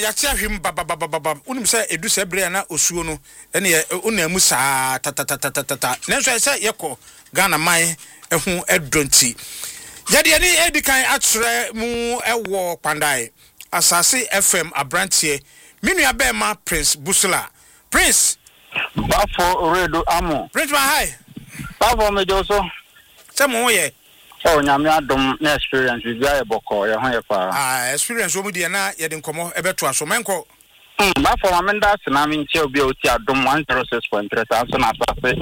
ya tia hwim baba unim say edu se bre na osuo no ene una mu saa tata nenso say yekọ Ghana man ehu edonti yade ni edikan atrɛ mu ewo Pandai Asase FM abrantie minua be ma Prince Busula Prince Bafo Redo Amo Prince hi Bafo mejo so se mo ye nyame adom na experience bi aye boko ye ho ye pa experience wo mu de na ye de nkomo ebeto aso menko Bafo amenda sena mi nche obi oti adom 106.3 so na Asase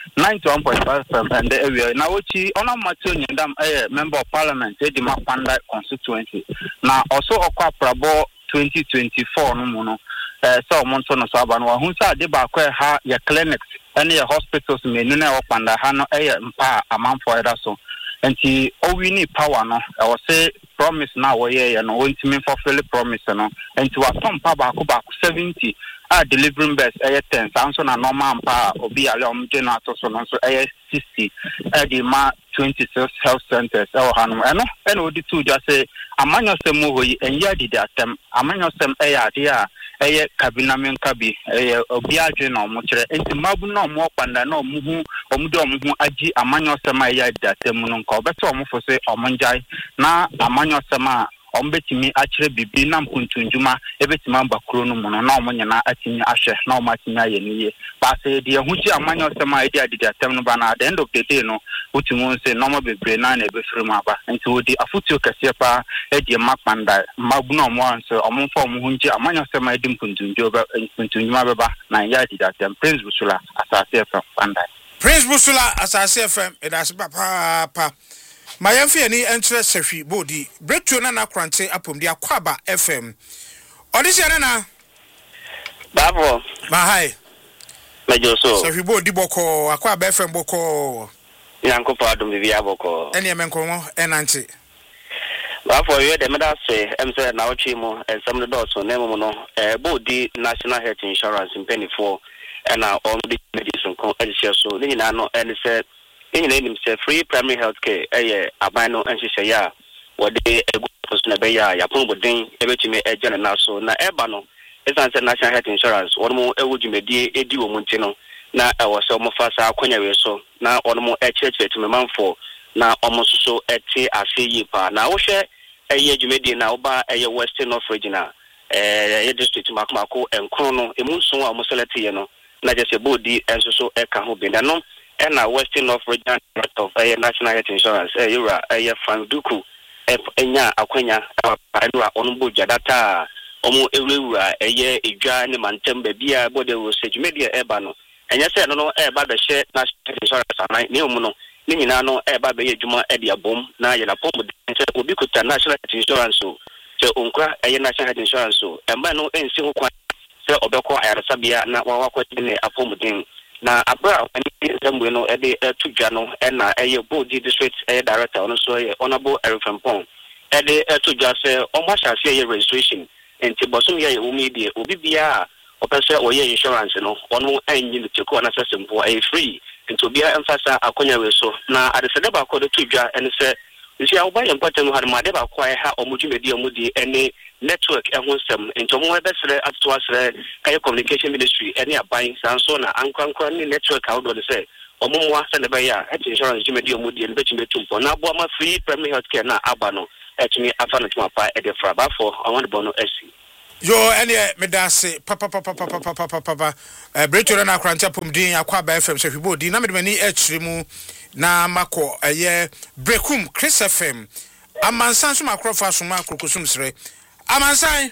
91.5 FM and the area na ochi ona mati onyendam member of parliament e di Mapanda constituency na also okwa prabo 2024 no mu no so omonto no so aba no hu sa de ba kwa ha ye clinics and ye hospitals menu na Mapanda ha no mpa amanfo eda so enti owini power no I was say promise na wo ye no wontimi fulfill promise no enti wa tompa ba ko 70 delivering best 10 so na normal mpa obi ale omje na to so no so 60 the ma 26 health centers hanum eno odi tu just say amanyo sem ho yi enye didi atem amanyo sem ade a kabina menka bi obi adwe na omo kire enti mabu na omo Panda na omo hu omude omo hu agi amanyo sem didi atem no nka obeto omo fo se omo njai na amanyo sem a ombetimi akire bibi na mpuntunjuma ebetimi ambakro no mu no na omonyana atimi ahwe na omatimi ayeniye ba se de ehuchi amanyo sema edi adidi atem no ba na at the end of the day no utimu se no mo bebre na ebefiri ma nti wodi afutuo kase pa edi Mapanda mabu na omo anso omomfa omo hunji amanyo sema edi mpuntunjuma beba na ya adidi atem Prince Busula Asase FM Panda Prince Busula Asase FM edase pa Mayamfi ni entre Sehwi bodi breakthrough na kwante apomdi Akwaba FM Odisia na Babo hi mejo so Sehwi bodi boko Akwaba FM boko Yankopa adom bibia boko ene menkomo enante Babo ye de meda se emse na otwe mu ensem de dot na emu no bodi National Health Insurance penifo na on the medicine kon edisia so ni na no ene se in free primary health care abano enhihye ya wode egu na be ya yapon bodin ebetime ejene na so na eba no esanse National Health Insurance wonmo ewudumedie edi wo munti no na ewo se omo fasa akonya we so na wonmo echechete memanfo na omo so eti ase yipa na wo hwe edumedie na oba Western North Regional district makomako enkron no emunso a omo select ye no na jese bodi enso so eka ho binda no na Western North Regional of National Health Insurance yura Fanduku enya akwanya ayura onumbo jadata omo ewura edwa ne mantembe bia bode wo sejumedia eba no enya se no eba be hye National Health Insurance anai ne omu no ni nyina no eba be yedwuma ede abom na yela pom de obi kuta National Health Insurance so se onkra National Health Insurance so emba no ensi ho kwa se obekọ ayaresabia na wakwati ne apomuden na abra ani zemwe no ede tudwa no na bodi district director ono so honorable Erifempon ede tudwa se omashase registration enti bosom ye umidie obi bia opese oye insurance no ono anyi ne teko na sesempo free enti obi emphasize akonya we so na adesede ba ko de tudwa ene se nsi awo ba ye mpatem ha ma de ba kwa ha omudwumedi omudi ene network ehonsem entomo ebesere atwasere kay communication ministry ene aban sanso na ankrankra ni network awdo de say omumwa se ne ba ya health insurance jumedi omudi ene betime tumpo na abo ma free primary health care na aba no etimi afa no tuma e de fraba for awon bono esi yo ene medase papa breakthrough na kwante apomdin Akwaba FM Sehwi bodi na medemani echirimu na mako brekum Chris FM amansan so makrofa so makrokosum sere amansan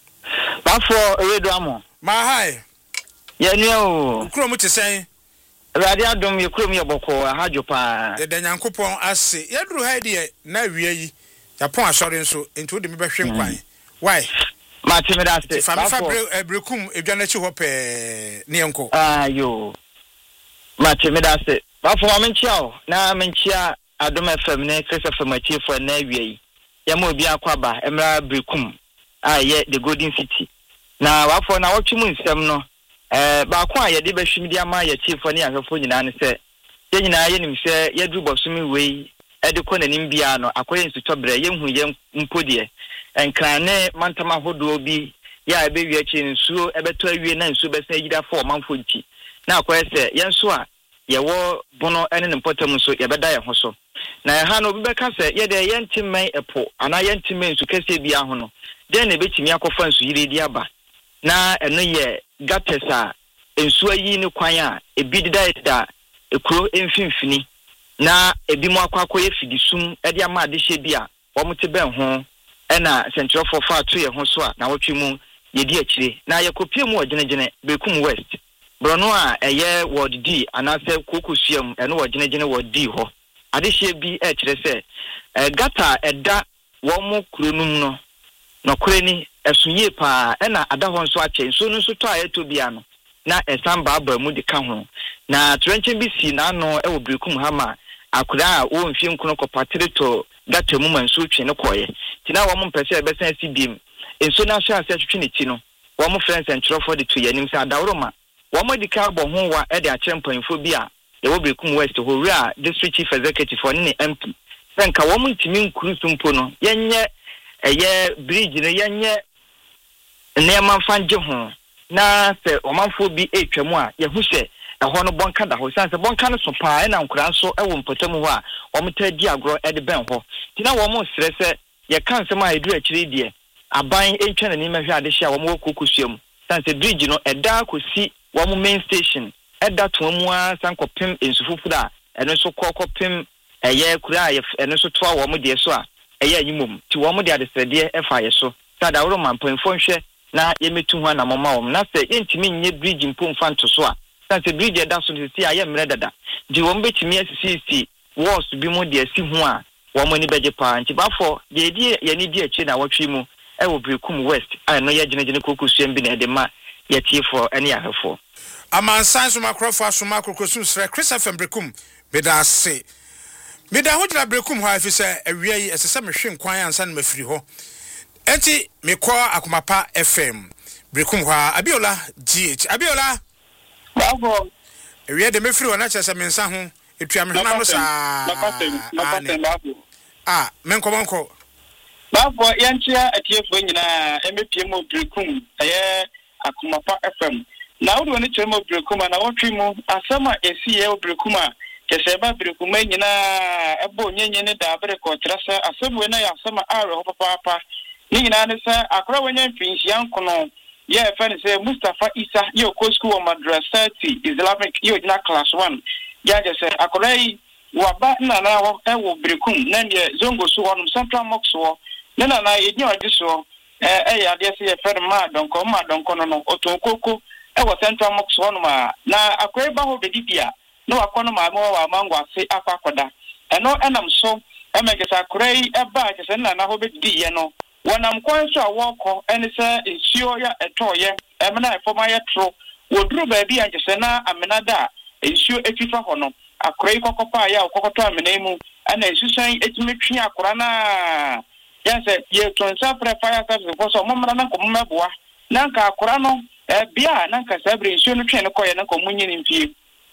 Bafo Redo Amo hi ye o kro mu tesen radio adom ye kro mu ye boko hajo pa de nyankopon ase ye duru ha de na wiye yi yapon asore nso enti de me behwe nkwan why Mati medase Bafo brekum edwanachi hope ne enko yo Mati medase Bafo amenchia na amenchia Adom FM ne Chris FM achifo na wiei ya mo bi Akwaba emra brekum ye the Golden City na wafo na wotwe mu nsem no ba ko a ye de behwim di ama ye achifo ne ahwefo nyina ne se ye nyina ye nim se ye dru bosumi wei e de ko nanim bia no akoye nsutobre ye hu ye mpodie enkran ne mantama hodo bi ya ebe wi achi nsuo ebeto awie na nsuo besa yida for manfo nti na akoye se yenso a ye wo bono ene ne potem so ye beda ye ho so na ha no bibeka se ye de yentimen epo ana yentimen nsu kese bia ho no den na betimi akofa nsu yire di aba na eno ye gatesa nsu ayi ne kwan a ebi dida ekuro emfimfini na ebi mu akwakoye fidisum ede ama adehye bia wo mte ben ho ena central for far to ye ho so a na wotwe mu ye di akire na ye kopie mu ogenegene Bekum West brono a eye word D anase kokosuam eno ogenegene word D ho adehye bi kire se gata eda wo mu kronum no nokore ni esunye pa ena ada ho nso ache nso no so to ayeto bia no na esamba aba mu de ka ho na trenche bi si na no e wo Bekum Hama akura wo mfie nkono kopatire to gata mu manso twe ne koye tina wo mo mpese e besan si biem enso na so ase twetwe ne ti no wo mo friends and trofo de to yanim sa adawroma wo mo de ka bo ho wa e de akere mpanfo bi a e wo Bekum West ho ria district chief executive for ne MP senka wo mo ntimi nkuru mpo no yenye eye bridge ne yenye ne manfanje ho na se o manfo bi etwamu a ye hu se ho no bonka da ho sanse bonka no so pa e na nkura so e wo mpatam ho a wo mta di agro e de ben ho tina wo mo sere se ye kan se ma edu akiri die aban entwa na ni ma hwe ade hia wo mo kokosuam sanse bridge no eda kosi wo mo main station eda to mu a sankopem ensufufu da eno so kokopem eye kura eno so to wo mo de so a eye anyimom ti wo mo de ade srede e fa ye so sada wo man panfo hwe na ye metu ho na mama wo na se entimi nye bridge mpo mfa nto so a sanse bridge eda so si aye mre dada di wo mbetimi asisi walls bi mo de asi ho a wo mo ni beje pa nti bafo ye ni di achi na wotwe mu e wo Bekum West a no ye genegene kokosuam bi na de ma ye tiefo ene ahefo amansan so makrofo asoma kokosu sre Chris FM Bekum bedase meda ho dra Bekum ho afi se awia yi esese mehwe nkwan ansa na mafiri ho enti mekọ akomapa FM Bekum ho Abiola GH Abiola bafo awia de mefiri ho na chese mensa ho etua me hona no sa menko bafo yanchia atiefo nyina emepiem Bekum akomapa FM na wo woni chemo Bekum na wotwe mu asama esi ye Bekum a keseba Bekum nyina ebo nyenye ne da bere ko trasa asebwe na ya asama awe ho papa ni nyina ne sa akora wanya mfinshi yankono ye fa ne se Mustafa Isa ye ko school o Madrasati Islamic ye na class 1 ya je se akora yi waba na wo ewo Bekum na ne zongo so wonum central mox wo na ye nyi odi so ya de se ye fer ma donko no otonkoko ewo central mox wonum na akora ba ho bedibia na wakono ma wa mangwa se akwakoda eno enam so emegesa akora yi eba je se na ho bedidi ye no wanam kwanso a woko ene se ensio ya etoye emna efoma ya tro woduru ba bi anje se na amenada ensio etifa hono akora yi kokopa ya kokoto amena mu ana esusan etimetwi akora na ya se ye tonsa fire service ko so momra na ko mmeboa nanka akora no bia nanka sabre ensio no twen ko ye nanka munyi ni mpie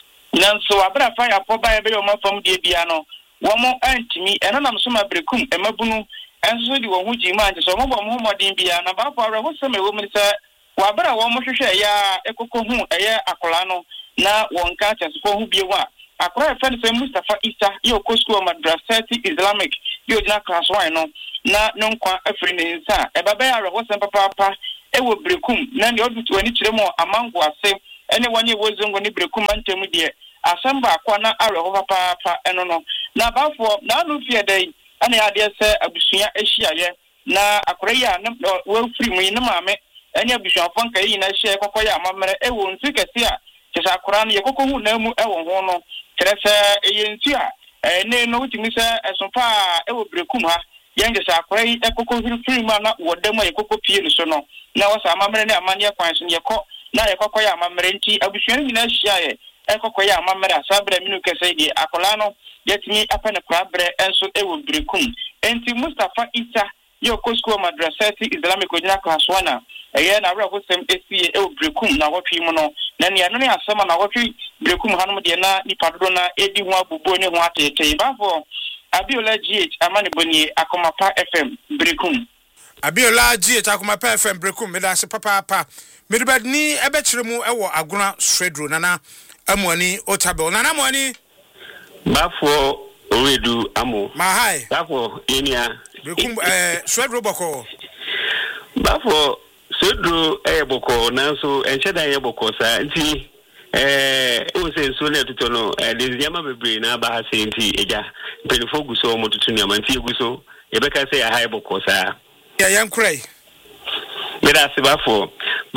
nanso abra fire po ba be yo mafam de bia no wo mo antimi eno nam so ma Bekum emabunu enso di wo huji ma nje so mo bo mo modin bia na ba fa ho se me wo mi se wa bra wo mo hwehwe ya ekoko hu eye akola no na won ka chase ko hu biewa akora fa se Mustafa Isa ye ko school Madrasati Islamic ye odina class 1 no na nonkwa afri ne nsa e baba ya ho se papa e wo Bekum na ne odutu ani kire mo amango ase ene wanye wo zongo ni Bekum antemu de asamba akwa na awe ho papa eno no na bafo na anu fie dai ana ya de se abusuya ehia ye na akora ya na wo free mu ni maame enya abusuya fonka yi na hia kokoya amamere e wo ntu kese a kese akora no ye kokko hu na mu e wo ho no kere se ye ntu a ne no wutimi se esompa e wo Bekum ha ye ngese akora yi e kokko free mu na wo dem ye kokko pie no so no na wo sa amamere ne amane kwan so ye ko na ye kokoya amamere nti abusuya ni na hia ye ekokoya amamere asabra minu kese di akola no yetimi apane kwabre enso ewo Bekum enti Mustafa Isa yo ko school Madrasati Islamic odina class 1 eye na bra ko sem esi ewo Bekum na wotwi mu no na ne no ne asema na wotwi Bekum hanom de na nipadodo na edi ho abubo ne ho atete bafo Abiola GH amane boni akomapa FM Bekum Abiola G Takuma FM Brekum medase papa medibadni ebechiremu ewo aguna Swedro nana amwani Otabel nana amwani Bafo oredu amo mahai bafo enia Brekum Swedro boko bafo Swedro boko nanso encheda ye boko sa nti o se so na tuto no desiyama bebre na ba ha se nti eja penifo guso mo tutu ni amanti guso yebeka se ya hai boko sa ya yankrai medase bafo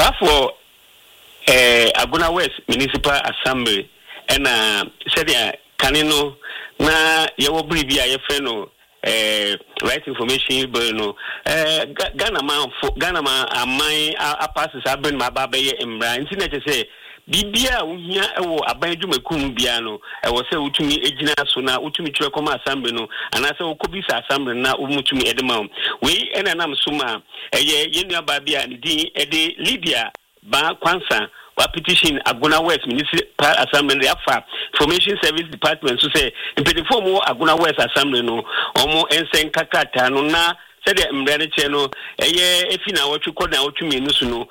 Aguna West Municipal Assembly ena sedia kanino na yewo bribi a yefe no right information bill no Ghana ma amai apasses aben ma ba be emra nti na che bibia wohia ewo aban dwumakum bia no ewo se wutumi ejina so na wutumi tire koma assembly no anase wokobisa assembly na wumutumi edema we ena nam suma yenua ba bia ni din ede Lydia ba kwansa wa petition Aguna West Municipal Assembly afa Information Service Department so say impedifo mo Aguna West Assembly no omo ensen kakata no na se de mbrane che no efi na wotwe koda wotwe no so no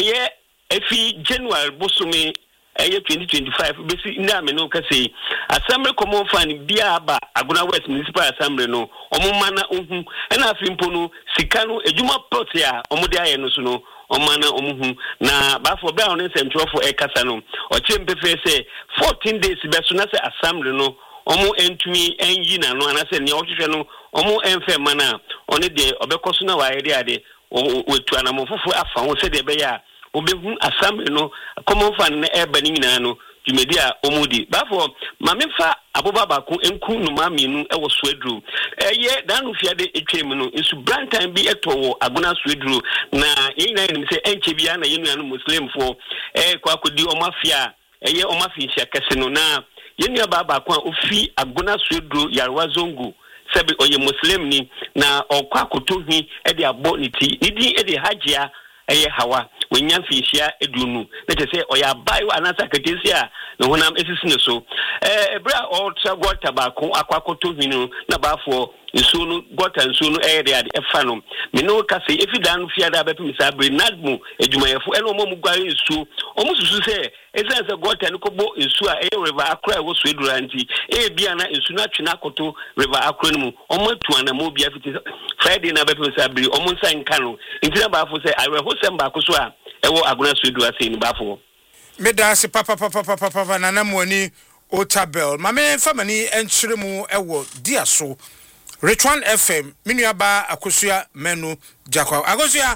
efi January bosome 2025 besi na me no kase Assembly common fund bia ba Aguna West Municipal Assembly no omo mana ohu na afi mpo no sika no ejuma plot ya omo de aye no so no omana omuhu na bafo bra on nsentwofo ekasa no ochempefe se 14 days beso na se assembly no omo entumi enyi na no anase ne ohwehwe no omo enfe mana one de obekoso na waade ade wetu anamofofo afa ho se de be ya obehu assembly no common fan na eba ni nyina no dwumedi a omudi bafo mamefa abobaba ko enku no maminu ewo Swedru danu fiade etwem no nsu brantan bi etowo Aguna Swedru na yina nim se enche bia na yenu anu muslim fo kwa kodi omafia omafia kese no na yenu baba ko ofi Aguna Swedru yarwa zongu sebi oye muslim ni na okwa kotohi de abo niti nidi de hajia hawa wenya fishia edunu na tese oya bayo anasa katesia no honam esisine so ebra ultra water ba ko akwakoto hinu na bafo nsu no gota nsu no de efa no me no ka se efidan fiada ba pim sabre nadmu edwumayefo eno mo mugware nsu omususu se esense gota no kobo nsu a river akra wo Swedru anti bia na nsu na twena koto river akra no mu omatu na mo bia fiti Friday na ba pim sabre omunsa nka no ntina bafo se awe hosem ba ko so a ewo Aguna Swedru ase ni bafo medase papa nana mwani Otabel mame famani enchiremu ewo diaso Retwan FM minuaba akosua menu jakwa akosua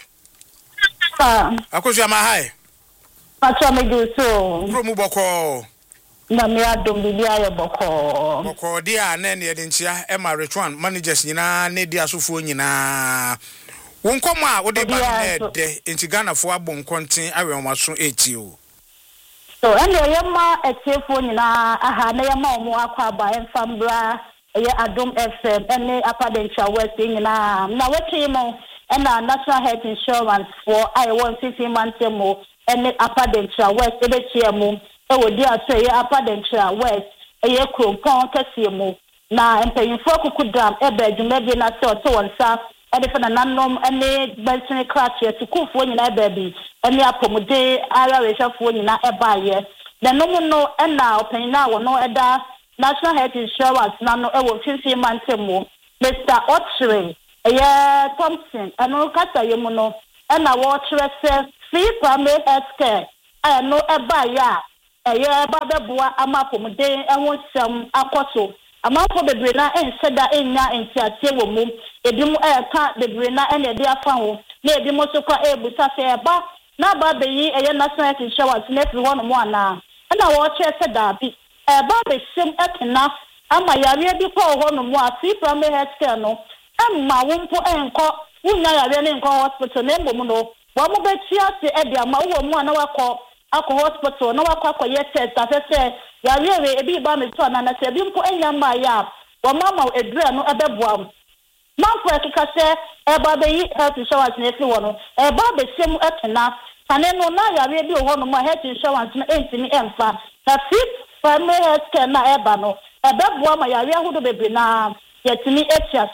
akosua mahai pacha meduso promu boko na me adom bibia ye boko dia na ne de nchia e ma Retwan managers nyina ne diasofo nyina wonkomo a wode ba na de Ghana fo abon konten awenwaso etio so ene yema etiefo nyina aha na yema omo akwa ba enfambra ye Adom FM ene Apadentra West nyina na wetimo ena National Health Insurance for I want 15 months mo ene Apadentra West ebechiemu ewo dia so ye Apadentra West ye krompon kasiemu na empanyinfo kokudam ebe adwuma bi na se oto wonsa ede fa na nanom ene bentene krache tikufo nyina baby ene apomode ara rehafo nyina ebaye na nomu no ena opanyina wo no eda National Health Insurance na no ewo 15 months mo Mr. Ochre Thompson eno kasa yemu no ena wo chere se free primary health care no ebaye a babeboa amapomode enwo sem akoso amanfo bebre na enseda enya entiatie wo mum ebimu ka bebre na ene de afa ho na ebimu so kwa ebusa se eba na ba beyi National Health Insurance na fi ho no mo ana na wo che se da bi eba be sim ekena ama yare bi ko ho no mo afi primary health care no amma wonpo enko wunya yare ne enko hospital na mbom no wo mo be tia se e de ama wo mo ana wakọ akọ hospital na wakọ ye test afese yare ebi ba me to na se bi mpo enya ma ya wo mama edura no ebeboam manfo ekika se eba be yi health insurance na efi wo no eba be sim ekena kane no na yare bi ho no mo health insurance na entini emfa na fit primary health care na eba no ebeboam yare ahodo bebre na yetini etiase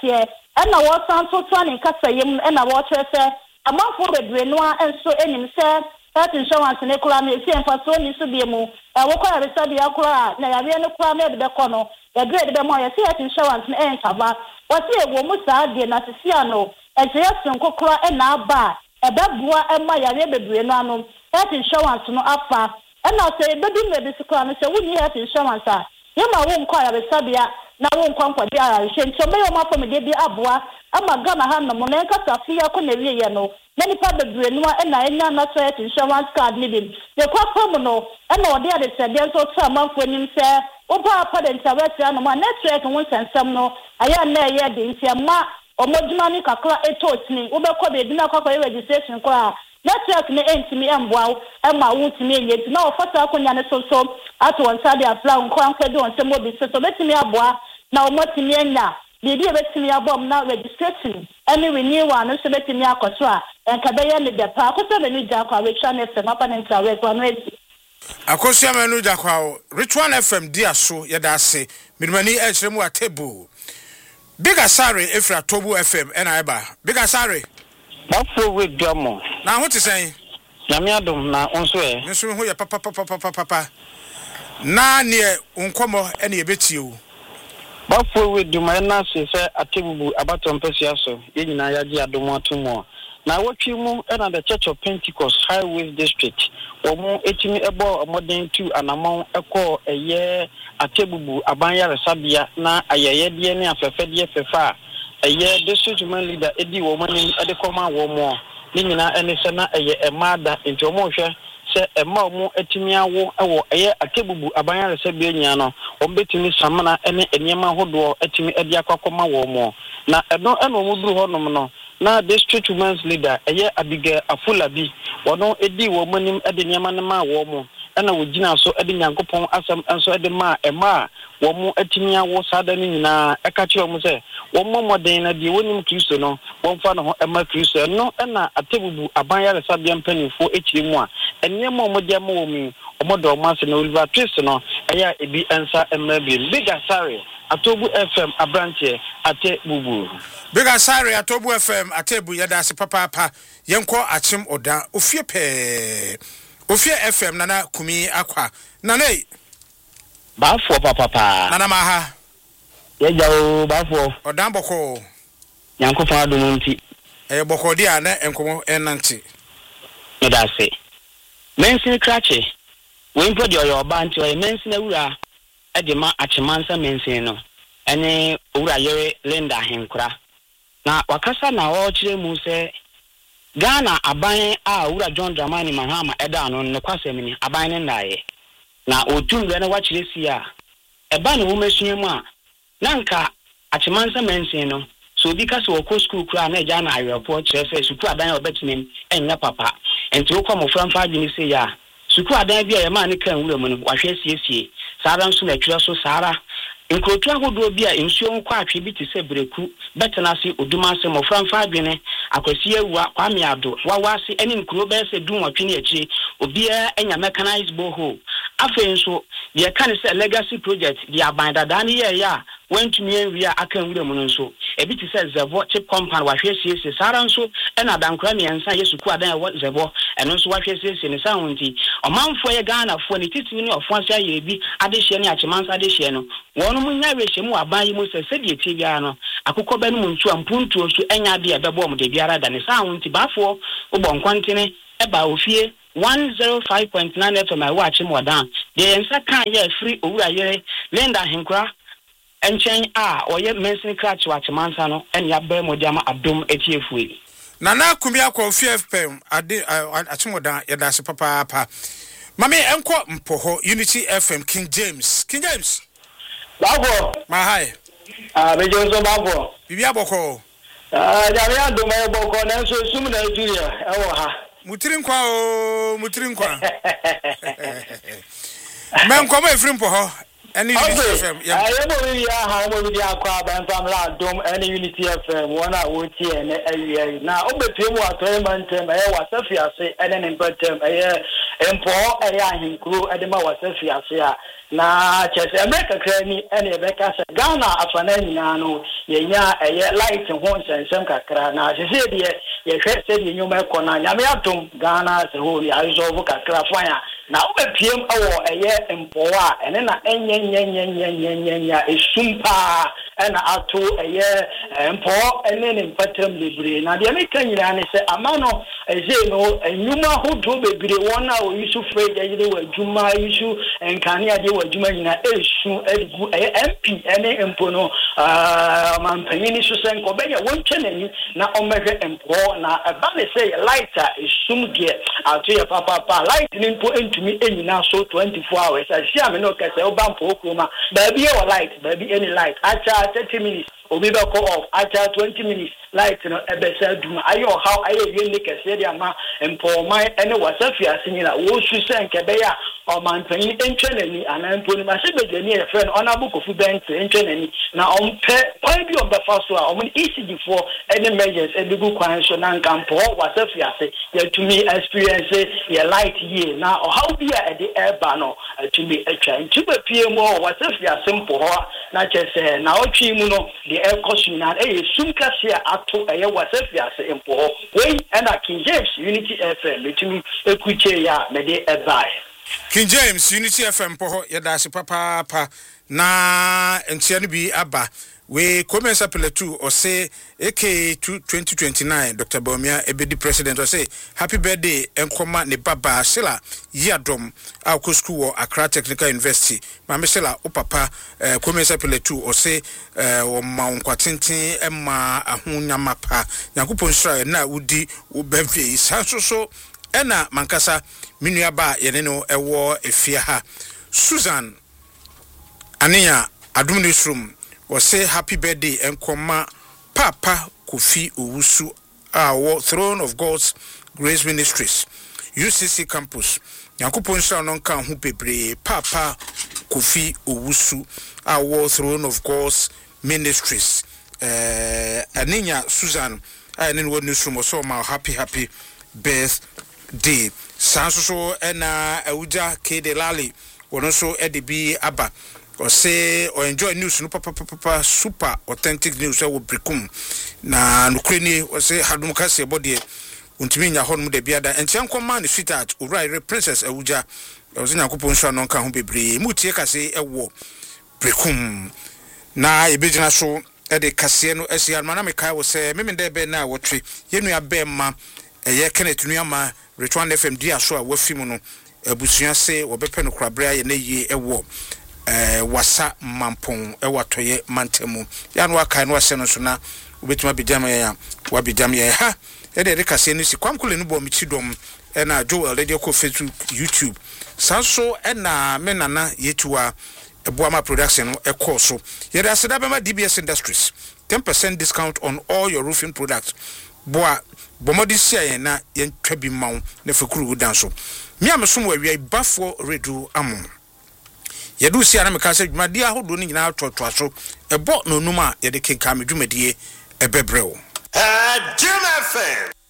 ɛna wɔsan to to ne kasayem ɛna wɔkyerɛ sɛ amanfo bebree no nso enim sɛ health insurance ne kura no esi mfaso ni so bie mu wokɔ yɛbisa bia kura na yɛbɛ no kura na ɛde bɛkɔ no yɛde bɛ mo yɛsi health insurance ne ɛnkaba wɔsi ewo mu saa deɛ na sisi ano ɛkyerɛ sonko kura ɛna aba ɛbɛboa ɛma yɛbɛ bebree no ano health insurance no afa ɛna sɛ ɛbɛdu na ebi sikura no sɛ wuni health insurance a yɛma wo nkɔ yɛbisa bia na wo nkɔ nkɔde ara hwɛ nti ɔbɛyɛ ɔma fɔmide bi aboa ama Ghana ha no mo na nkasa afia kɔ na wie yɛ no na nipa bebree no ɛna enya national health insurance card ne bi yɛkɔ fam no ɛna ɔde ade sɛdeɛ nso to amanfo anim sɛ woba apa de ntawɛsia no ma network ho nsɛnsɛm no ayɛ na ɛyɛ de nti ama ɔmodwuma ne kakra etotini wobɛkɔ beebi na akɔkɔ registration kɔ a network ne entimi emboa ema wutimi enye na ofata akonya ne so ato onsa de afla nkwankwɛ de onsɛm obi so betimi aboa na omotimi enya bibi betimi abom na registration any renewal no so betimi akoso a enkabɛyɛ ne depa akoso menu jakwa Ritual FM apparently we kwa no esi akoso menu jakwa Ritual FM dia so yɛda ase midumani ɛkyerɛ mu atable Bigger Sorry Efra Tobu FM and Iba. Bigger Sorry. Bafo with Dramo. Now what is saying? Yamiadum na onswe. Nso ho ya papa. Na near unkomo any bit you. Bafo with Dumana say Atibu Abaton Pesiaso, Yina Yaji Adomo Tumo. Now what you move and the Church of Pentecost Highways District, or more 18 abo modern 2 and among a call a year Atibu Abanya Sabia na a year DNA Fefedia Fefa, a year district leader Eddie woman at the Coma Womo, Nina and the Sana a year a mother into Moshe. Say a more etimia wo a year Atibu Abanya Sabiano, or betting Samana any Yama Hodo etimi Ediaka Coma Womo. Now, no, and would do honomono. Na district women's leader eye Abigail Afulabi wono edi wo manim ede nyama na ma wo mo na wo gina so ede nyankopon asam enso ede ma ema wo mo atimia wo sada ni nyina eka kire mo se wo mo moden na de wonim Kristo no wo mfa no ho ema Kristo no na atebubu abanya resa bia mpanifo ekire mu a enyema mo de ma wo mi omodo ma se na Oliver Twist no eye ebi ensa ema bi Bigger Sorry Atobu FM abranche ate bubu Bigger Sorry Atobu FM atebu yada se papa yenko achim oda ofie FM nana kumi akwa nana bafo papa nana maha yejawo bafo odan boko yanko fa do nti boko dia na enkomo enanti medase mensin krache when put your band to a mensin awura edema achimansa mensin no ene owura yere Linda Henkura na wakasa na o kire mu se Ghana aban a owura John Dramani Mahama eda no ne kwasem ni aban ne ndaye na otumre na wakire si a eba ne wo mesua mu a na nka achimansa mensin no so obi ka se wo school kura na eja na ayepo kire se suku adan obetinem enya papa enti wo kwa moframfa adwini se ya suku adan bia ye ma ne kan wura mu no wahwe siesie sara nso na twira so sara nkrotu ahodo bia ensuo nkwa atwe bi te se breku betena se odumase moframfa adwene akwasi awua kwame ado wawase ene nkro be se dum atwe ne achi obia enya mechanized borehole afa nso ye kan se legacy project di abandada ne ye ya wentumi enwia aka nwura mu nso ebi te se Zevo chip compound wahwe siesie sara nso ena dankra me ensa yesuku adan wo Zevo eno nso wahwe siesie ne sa wonti omanfo ye Ghana fo ne titimi ne ofonse aye bi adehye ne achemansa adehye no wono munya rehye mu aban yi mu se die tie bia no akukọ be no mu ntu ampuntu so enya bia bebo mu de biara da ne sa wonti bafo ubọ nkwantene eba ofie 105.9 FM I watch him wadan de ensa kan ye free owura yere Linda Henkura enchen a oye mensin crutch watch mansa no en ya be modiama adom etiefue nana kumi akwa ofie FM ade achimodan yada se papa mame enko mpoho Unity FM King James babo ma hai bejo so babo bibi aboko jare adom e boko na so sum na Nigeria e wo ha mutirin kwa men komo efrim poho any Unity FM. I am already how we are crab and family dome any Unity FM. One I would see and now over to what I was a fiancé and then in Bertram and Paul I crew at the Mawa Fiancé. Na chese America krani ene beka se Ghana afana nyina no yenya light ho nsensem kakra na chese de ye hwe se de nyoma ekona nyame atom Ghana se ho ya resolve kakra fanya na obepiem awo empoa ene na enya esumpa ena ato empo ene ne mpatam lebre na de me kanyira ne se amano eze no enyuma hodo bebre wona o yisu freje yide wa juma yisu enkane ade adwuma nyina esu egu MP ene empono mampanyini so sen ko benya wontwenani na omehwe empo na eba ne say lighter esum de ato ya papa light ni mpo entumi enyina so 24 hours asia me no kase obampo okroma baabi e light baabi any light acha 30 minutes obi be call off acha 20 minutes light no ebesa duma ayo how ayo yele kase de ama empo mai ene wasafia sinyina wo su sen kebe ya o mantanyi entwenani anampo ni masebedeni e friend honorable Kofi Benson entwenani na ompe point bi ombefa so a omni ECG4 any measures edigu kwan so na nkampo wasafia se ya tumi experience ya light ye na how be at the airba no to be a train to be PMO wasafia simple ho na chese na otwi mu no the air caution na sumka sia ato wasafia se empo ho we and King James Unity FM betumi ekuche ya me de ebai King James Unity FM poho yadase papa na entia no bi aba we commence appeal to or say AK 2029 Dr. Bawumia ebedi president or say happy birthday enkoma ne baba Sela Yadom akọ school or Accra Technical University mama Sela o papa commence appeal to or say o ma nkwatenten emma ahonyama pa yakopon sra na udi wo bavie so ena mankasa minuaba yene no ewo efia ha Susan Ania Adum Newsroom was say happy birthday and koma Papa Kofi Owusu our Throne of God's Grace Ministries UCC campus Yakupon sha non kan hu bebre Papa Kofi Owusu our Throne of God's Ministries Aninya Susan and in one newsroom so my happy birthday sanso ena awuja Kede Lali wono so edibi aba or say or enjoy news no papa super authentic news we brekum na nukreni or say hadum kase body untimi nya ho no de biada entia nkoma ne sweetheart owrai princess awuja o se nyakopon so no nka ho bebre mutie kase ewo brekum na ebegina so de kase no asia mana me kai wo say memende be na wotwe yenu abe ma eye Kenneth Nuama Return FM dia so a wafimu no abusua se wobepe no krabra ye na yi ewo wasa mampon ewatoye mantemu ya no aka no ase no so na obetuma bejam ya wa bejam ya ha e de kase no si kwamkule no bo michidom na Joel de ko Facebook YouTube sanso na menana yetua Ebuama production no so ye da seda bema DBS Industries 10% discount on all your roofing products boa bomodi sia na yentwa bi mawo na fakuru dan so mi amsom wa wi bafo redu amon yedu sia na meka se dwumadi ahodo ni nyina totoa so ebo no numa ye de kenka me dwumadie ebebrewo Jim FM